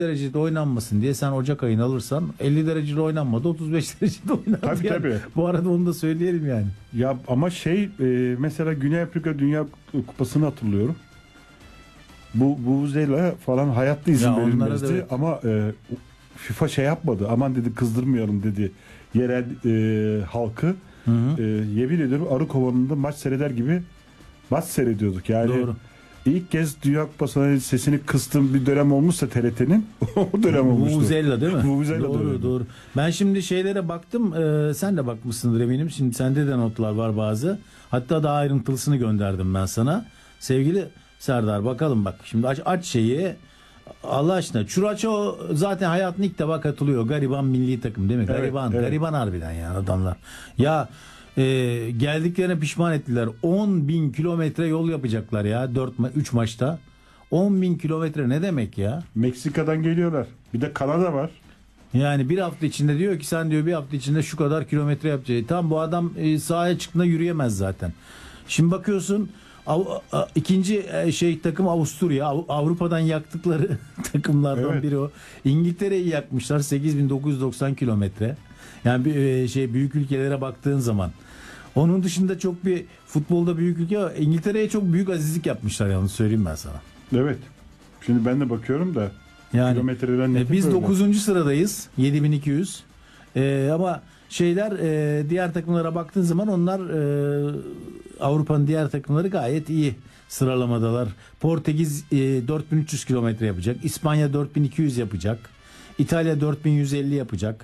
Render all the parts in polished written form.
derecede oynanmasın diye sen Ocak ayını alırsan 50 derecede oynanmadı, 35 derecede oynandı. Tabii yani. tabii. Bu arada onu da söyleyelim yani. Ya ama mesela Güney Afrika Dünya Kupası'nı hatırlıyorum. Bu Vuvuzela falan hayatta izin Ya onlara da verilmezdi evet. ama FIFA şey yapmadı. Aman dedi, kızdırmayalım dedi yerel halkı. Yemin ediyorum arı kovanında maç seyreder gibi maç seyrediyorduk. Yani Doğru. ilk kez Dünya Kupası'na sesini kıstığım bir dönem olmuşsa TRT'nin o dönem olmuştu. Vuvuzela değil mi? Vuvuzela Doğru dönemi. doğru. Ben şimdi şeylere baktım. Sen de bakmışsındır eminim. Şimdi sende de notlar var bazı. Hatta daha ayrıntılısını gönderdim ben sana. Sevgili Serdar, bakalım bak. Şimdi aç şeyi. Allah aşkına. Çuraço zaten hayatına ilk defa katılıyor. Gariban milli takım değil mi? Evet, Gariban. evet. Gariban harbiden ya adamlar. Ya geldiklerine pişman ettiler. 10.000 kilometre yol yapacaklar ya 3 maçta. 10.000 kilometre ne demek ya? Meksika'dan geliyorlar. Bir de Kanada var. Yani bir hafta içinde diyor ki sen diyor bir hafta içinde şu kadar kilometre yapacaksın. Tam bu adam sahaya çıktığında yürüyemez zaten. Şimdi bakıyorsun ikinci takım Avusturya. Avrupa'dan yaktıkları takımlardan Evet. biri o. İngiltere'yi yakmışlar 8.990 kilometre. Yani büyük ülkelere baktığın zaman. Onun dışında çok bir futbolda büyük ülke var. İngiltere'ye çok büyük azizlik yapmışlar yalnız söyleyeyim ben sana. Evet. Şimdi ben de bakıyorum da Yani kilometreden biz böyle. 9. sıradayız 7200. Diğer takımlara baktığın zaman onlar Avrupa'nın diğer takımları gayet iyi sıralamadalar. Portekiz 4300 kilometre yapacak. İspanya 4200 yapacak. İtalya 4150 yapacak.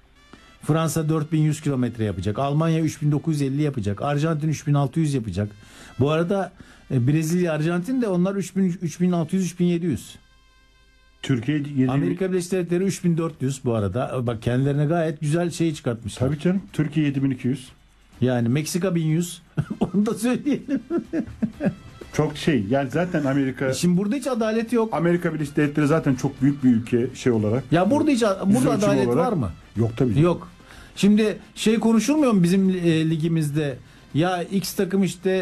Fransa 4100 kilometre yapacak. Almanya 3950 yapacak. Arjantin 3600 yapacak. Bu arada Brezilya, Arjantin de onlar 3600 3700. Türkiye 7. Amerika Birleşik Devletleri 3400 bu arada. Bak kendilerine gayet güzel çıkartmışlar. Tabii canım. Türkiye 7200. Yani Meksika 1100. Onu da söyleyelim. Çok yani zaten Amerika Şimdi burada hiç adalet yok. Amerika Birleşik Devletleri zaten çok büyük bir ülke olarak. Ya burada Yüz burada ölçümü adalet olarak. var mı? Yok tabii. Yok. Şimdi konuşulmuyor mu bizim ligimizde? Ya X takım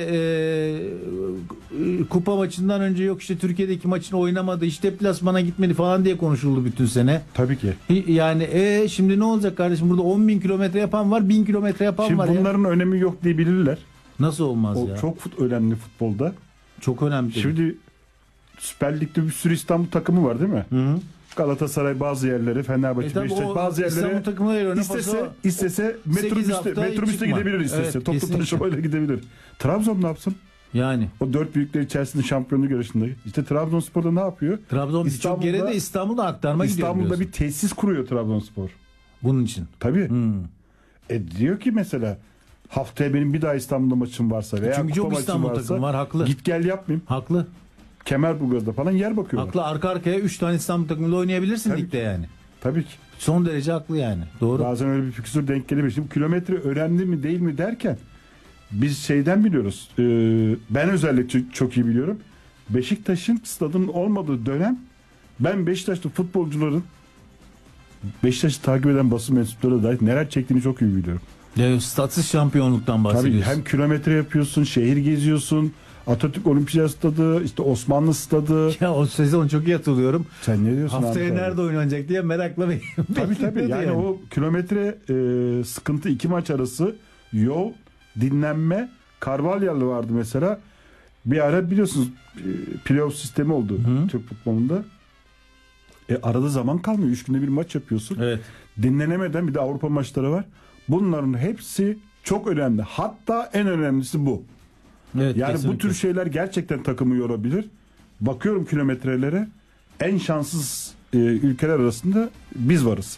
kupa maçından önce yok Türkiye'deki maçını oynamadı, deplasmana gitmedi falan diye konuşuldu bütün sene. Tabii ki. Yani şimdi ne olacak kardeşim? Burada 10.000 kilometre yapan var, 1000 kilometre yapan Şimdi var ya. bunların önemi yok diye bilirler. Nasıl olmaz O ya? çok önemli futbolda. Çok önemli. Şimdi Süper Lig'de bir sürü İstanbul takımı var değil mi? Hı. Galatasaray bazı yerleri, Fenerbahçe, Tabii Beşiktaş bazı yerleri İstanbul takımları istese metrobüste gidebilir istese. Evet, Toplu kesinlikle. taşımayla gidebilir. Trabzon ne yapsın? Yani O dört büyükler içerisinde şampiyonluk yarışında. İşte Trabzonspor'da ne yapıyor? Trabzon birçok yere de İstanbul'da aktarma gidiyor. İstanbul'da biliyorsun. bir tesis kuruyor Trabzonspor. Bunun için. Tabii. Hmm. Diyor ki mesela haftaya benim bir daha İstanbul'da maçım varsa veya Çünkü kupa çok maçım İstanbul varsa takımı var, haklı. git gel yapmayayım. Haklı. Kemerburgaz'da falan yer bakıyorlar. Haklı, arka arkaya 3 tane İstanbul takımıyla oynayabilirsin Tabii ligde ki. yani. Tabii ki. Son derece haklı yani. Doğru. Bazen öyle bir fikstür denk gelebilir. Şimdi kilometre önemli mi değil mi derken biz şeyden biliyoruz. Ben özellikle çok iyi biliyorum. Beşiktaş'ın stadının olmadığı dönem ben Beşiktaşlı futbolcuların Beşiktaş'ı takip eden basın mensupları dair neler çektiğini çok iyi biliyorum. Statsız şampiyonluktan Tabii bahsediyorsun. hem kilometre yapıyorsun, şehir geziyorsun, Atatürk Olimpiyat Stadı, işte Osmanlı Stadı. Ya o sezon çok iyi hatırlıyorum. Sen ne diyorsun? Haftaya abi? nerede oynanacak diye merakla Tabii tabii yani o kilometre sıkıntı, iki maç arası yol, dinlenme. Carvalho'lu vardı mesela. Bir ara biliyorsunuz playoff sistemi oldu Türk futbolunda. Arada zaman kalmıyor. 3 günde bir maç yapıyorsun. Evet. Dinlenemeden bir de Avrupa maçları var. Bunların hepsi çok önemli. Hatta en önemlisi bu. Evet, Yani kesinlikle. bu tür şeyler gerçekten takımı yorabilir. Bakıyorum kilometrelere, en şanssız ülkeler arasında biz varız.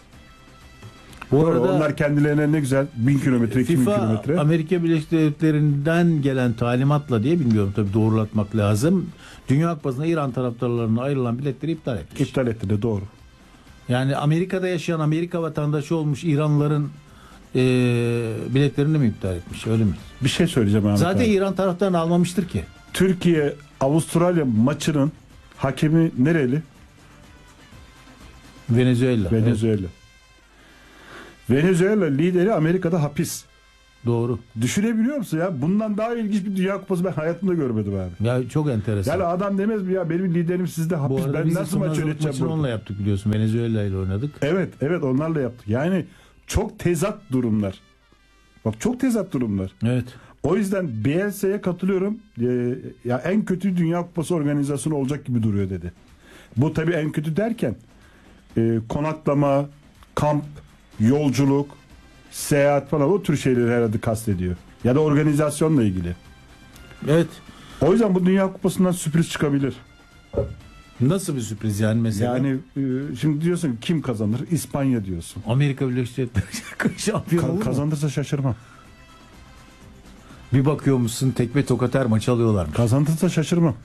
Bu arada onlar kendilerine ne güzel 1000 kilometre, 2000 FIFA kilometre. Amerika Birleşik Devletleri'nden gelen talimatla diye bilmiyorum tabii doğrulatmak lazım. Dünya Kupası'nda İran taraftarlarına ayrılan biletleri iptal etmiş. İptal etti de doğru. Yani Amerika'da yaşayan Amerika vatandaşı olmuş İranlıların biletlerini mi iptal etmiş? Öyle mi? Bir şey söyleyeceğim Ahmet Zaten abi. İran taraftarını almamıştır ki. Türkiye Avustralya maçının hakemi nereli? Venezuela. Venezuela. Venezuela lideri Amerika'da hapis. Doğru. Düşünebiliyor musun ya? Bundan daha ilginç bir Dünya Kupası ben hayatımda görmedim abi. Ya çok enteresan. Yani adam demez mi ya benim liderim sizde Bu hapis, arada ben biz de nasıl son maç hazırlık yöneteceğim maçını burada? onunla yaptık biliyorsun. Venezuela ile oynadık. Evet onlarla yaptık. Yani çok tezat durumlar. Bak çok tezat durumlar. Evet. O yüzden Bielsa'ya katılıyorum. Ya en kötü Dünya Kupası organizasyonu olacak gibi duruyor dedi. Bu tabii en kötü derken konaklama, kamp, yolculuk, seyahat falan o tür şeyleri herhalde kastediyor. Ya da organizasyonla ilgili. Evet. O yüzden bu Dünya Kupası'ndan sürpriz çıkabilir. Nasıl bir sürpriz yani mesela? Yani şimdi diyorsun ki kim kazanır? İspanya diyorsun. Amerika Birleşik Devletleri şampiyon olur mu? Kazanırsa şaşırmam. Bir bakıyormuşsun tekme tokat her maçı alıyorlarmış. Kazanırsa şaşırmam.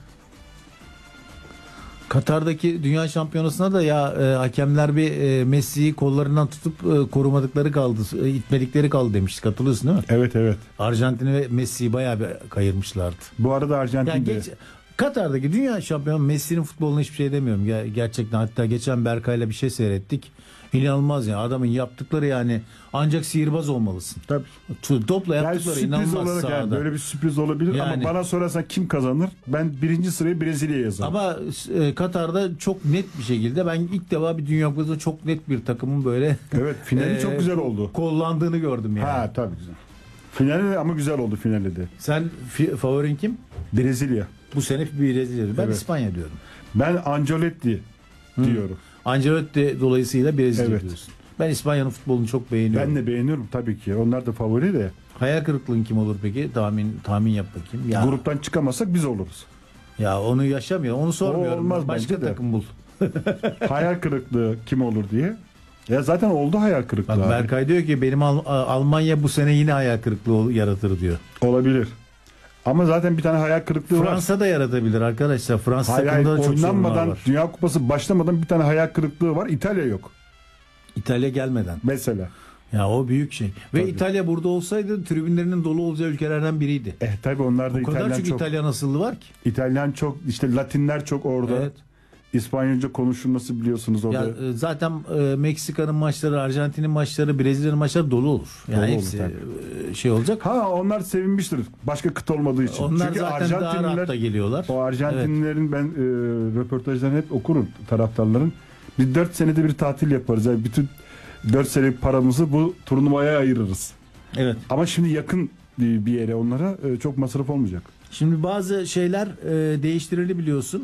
Katar'daki Dünya Şampiyonası'na da hakemler bir Messi'yi kollarından tutup korumadıkları kaldı, itmedikleri kaldı demiştik. Katılıyorsun değil mi? Evet. Arjantin ve Messi'yi bayağı bir kayırmışlardı. Bu arada Arjantin'de Katar'daki Dünya Şampiyonu Messi'nin futboluna hiçbir şey demiyorum. Gerçekten hatta geçen Berkay'la bir şey seyrettik. İnanılmaz yani adamın yaptıkları yani ancak sihirbaz olmalısın. tabii. Topla Yani yaptıkları sürpriz inanılmaz olarak yani sahada. böyle bir sürpriz olabilir Yani. ama bana sorarsan kim kazanır? Ben birinci sırayı Brezilya'ya yazarım. Ama Katar'da çok net bir şekilde ben ilk defa bir Dünya Kupası'nda çok net bir takımın böyle Evet finali çok güzel oldu. kollandığını gördüm yani. Ha tabii güzel. Finali ama güzel oldu finali de. Sen favorin kim? Brezilya. Bu sene bir Brezilya. Ben Evet. İspanya diyorum. Ben Ancelotti diyorum. Ancelotti dolayısıyla Brezilya Evet. diyorsun. Ben İspanya'nın futbolunu çok beğeniyorum. Ben de beğeniyorum tabii ki. Onlar da favori de. Hayal kırıklığın kim olur peki? Tahmin yap bakayım. Ya, Gruptan çıkamazsak biz oluruz. ya onu yaşamıyor. Onu sormuyorum. O olmaz Başka bence de. takım bul. Hayal kırıklığı kim olur diye. Ya zaten oldu hayal kırıklığı. Bak abi. Berkay diyor ki benim Almanya bu sene yine hayal kırıklığı yaratır diyor. Olabilir. Ama zaten bir tane hayal kırıklığı var. Fransa da yaratabilir arkadaşlar. Fransa Hayır, takımında da çok sorunlar oynanmadan var. Dünya Kupası başlamadan bir tane hayal kırıklığı var. İtalya yok. İtalya gelmeden. Mesela. Ya o büyük şey. Ve Tabii. İtalya burada olsaydı tribünlerinin dolu olacağı ülkelerden biriydi. Tabii onlar da O kadar İtalyan çok çok. İtalyan asıllı var ki. İtalyan çok, işte Latinler çok orada. Evet. İspanyolca konuşulması biliyorsunuz orada. Ya zaten Meksika'nın maçları, Arjantin'in maçları, Brezilya'nın maçları dolu olur. Yani Dolu olur hepsi tabii. şey olacak. Ha onlar sevinmiştir. Başka kıta olmadığı için. Onlar Çünkü zaten daha rahat da geliyorlar. o Arjantinlilerin ben röportajlarını hep okurum taraftarların. Biz 4 senede bir tatil yaparız. Yani bütün 4 senelik paramızı bu turnuvaya ayırırız. Evet. Ama şimdi yakın bir yere onlara çok masraf olmayacak. Şimdi bazı şeyler değiştirildi biliyorsun.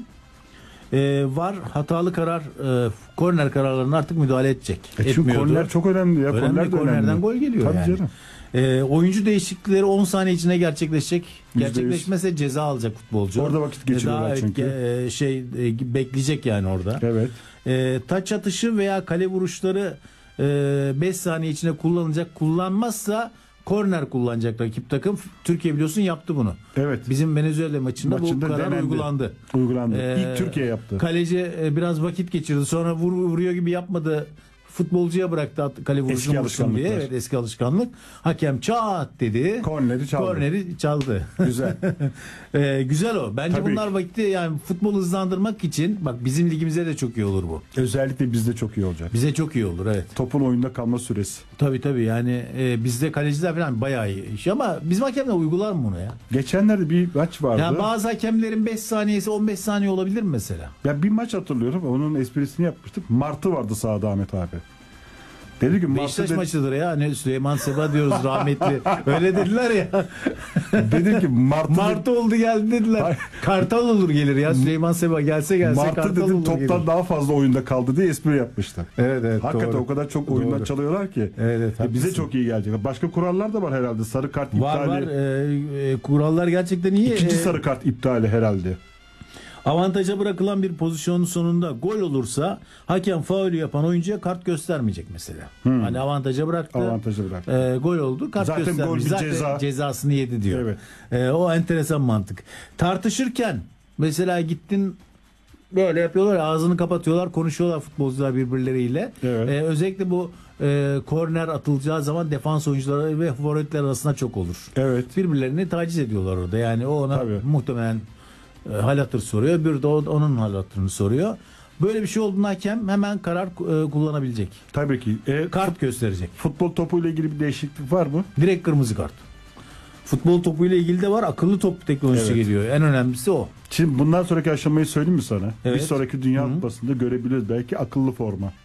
Var hatalı karar, korner kararlarına artık müdahale edecek. Çünkü Etmiyordu. korner çok önemli ya. Önemli, Korner de kornerden önemli. gol geliyor Tabii yani. canım. Oyuncu değişiklikleri 10 saniye içinde gerçekleşecek. %100. Gerçekleşmese ceza alacak futbolcu. Orada vakit geçiriyorlar Daha, çünkü. bekleyecek yani orada. Evet. Taç atışı veya kale vuruşları 5 saniye içinde kullanılacak. Kullanmazsa korner kullanacak rakip takım. Türkiye biliyorsun yaptı bunu. Evet. Bizim Venezuela maçında bu karar denendi. uygulandı. Uygulandı. Ee, İlk Türkiye yaptı. Kaleci biraz vakit geçirdi. Sonra vuruyor gibi yapmadı. Futbolcuya bıraktı kale vuruşunu Eski vursun diye. alışkanlıklar. Evet, eski alışkanlık. Hakem çat dedi. Korneri çaldı. Korneri çaldı. Güzel. Güzel o. Bence Tabii bunlar ki. vakti yani futbolu hızlandırmak için bak bizim ligimize de çok iyi olur bu. Özellikle bizde çok iyi olacak. Bize çok iyi olur evet. Topun oyunda kalma süresi. Tabii yani bizde kaleciler falan bayağı iyi iş ama bizim hakemler uygular mı bunu ya? Geçenlerde bir maç vardı. Yani bazı hakemlerin 5 saniyesi 15 saniye olabilir mi mesela? Ya bir maç hatırlıyorum. Onun esprisini yapmıştık. Martı vardı sahada Ahmet abi. Dedi ki Martı Beşiktaş dedi, maçıdır ya. Hani Süleyman Seba diyoruz rahmetli. Öyle dediler ya. dedi ki Martı oldu geldi dediler. Hayır. Kartal olur gelir ya. Süleyman Seba gelse Martı Kartal dedi olur toptan gelir. daha fazla oyunda kaldı diye espri yapmışlar. Evet Hakikaten doğru. o kadar çok oyundan Doğru. çalıyorlar ki. Evet, bize haklısın. çok iyi gelecek. Başka kurallar da var herhalde. Sarı kart Var iptali. kurallar gerçekten iyi. İkinci sarı kart iptali herhalde. Avantaja bırakılan bir pozisyonun sonunda gol olursa hakem faulü yapan oyuncuya kart göstermeyecek mesela. Hani avantaja bıraktı. Avantajı bıraktı. Gol oldu. Kart Zaten göstermeyecek. gol bir Zaten ceza. cezasını yedi diyor. Evet. O enteresan mantık. Tartışırken mesela gittin böyle yapıyorlar, ağzını kapatıyorlar, konuşuyorlar futbolcular birbirleriyle. Evet. Özellikle bu korner atılacağı zaman defans oyuncuları ve forvetler arasında çok olur. Evet. Birbirlerini taciz ediyorlar orada. Yani o ona Tabii. muhtemelen hal hatır soruyor. Bir de onun hal hatırını soruyor. Böyle bir şey olduğunda hakem hemen karar kullanabilecek. Tabii ki. Kart gösterecek. Futbol topuyla ilgili bir değişiklik var mı? Direkt kırmızı kart. Futbol topuyla ilgili de var. Akıllı top teknolojisi Evet. geliyor. En önemlisi o. Şimdi bundan sonraki aşamayı söyleyeyim mi sana? Evet. Bir sonraki Dünya Kupası'nda görebiliriz belki akıllı forma.